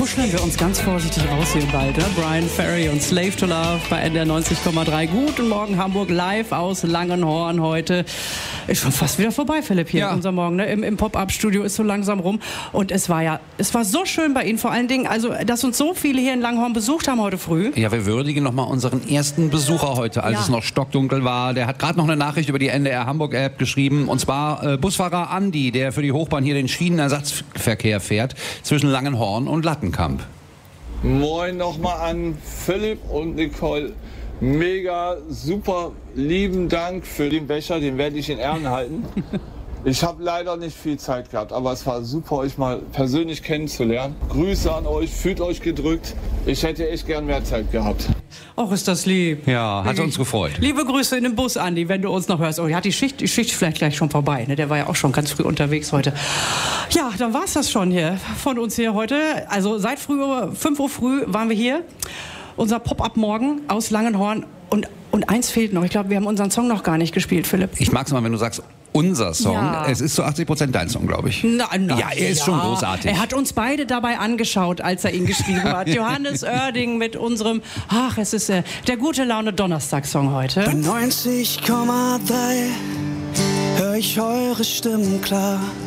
kuscheln wir uns ganz vorsichtig raus hier bald. Ne? Brian Ferry und Slave to Love bei NDR 90,3. Guten Morgen Hamburg, live aus Langenhorn heute. Ist schon fast wieder vorbei, Philipp, hier unser Morgen. Ne? Im Pop-Up-Studio ist so langsam rum. Und es war so schön bei Ihnen, vor allen Dingen, also, dass uns so viele hier in Langenhorn besucht haben heute früh. Ja, wir würdigen nochmal unseren ersten Besucher heute, als es noch stockdunkel war. Der hat gerade noch eine Nachricht über die NDR Hamburg-App geschrieben. Und zwar Busfahrer Andi, der für die Hochbahn hier den Schienenersatzverkehr fährt zwischen Langenhorn und Lattenkamp. Moin nochmal an Philipp und Nicole. Mega, super, lieben Dank für den Becher, den werde ich in Ehren halten. Ich habe leider nicht viel Zeit gehabt, aber es war super, euch mal persönlich kennenzulernen. Grüße an euch, fühlt euch gedrückt. Ich hätte echt gern mehr Zeit gehabt. Och, ist das lieb. Ja, hat uns gefreut. Liebe Grüße in den Bus, Andi, wenn du uns noch hörst. Oh, ja, die Schicht ist vielleicht gleich schon vorbei. Ne? Der war ja auch schon ganz früh unterwegs heute. Ja, dann war's das schon hier von uns hier heute. Also seit 5 Uhr früh waren wir hier. Unser Pop-Up-Morgen aus Langenhorn. Und eins fehlt noch. Ich glaube, wir haben unseren Song noch gar nicht gespielt, Philipp. Ich mag's mal, wenn du sagst, unser Song. Ja. Es ist zu 80% dein Song, glaube ich. Ja, er ist schon großartig. Er hat uns beide dabei angeschaut, als er ihn geschrieben hat. Johannes Oerding mit unserem, es ist der gute Laune Donnerstag-Song heute. Bei 90,3 hör ich eure Stimmen klar.